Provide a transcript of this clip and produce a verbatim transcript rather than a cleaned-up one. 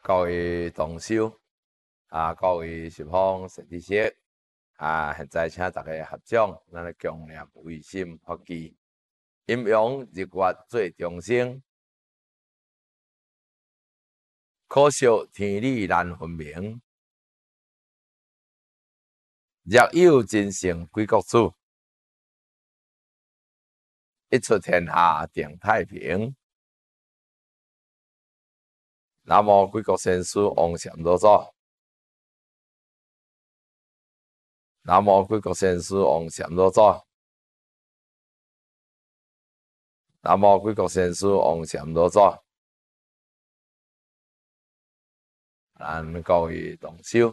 各位同修啊，各位十方善知识啊，现在请大家合掌，咱来共念唯心发起，阴阳日月做众生，可惜天理难分明。若有真圣归国主，一出天下定太平。南无贵国先师王禅老祖，南无贵国先师王禅老祖，南无贵国先师王禅老祖。咱各位同修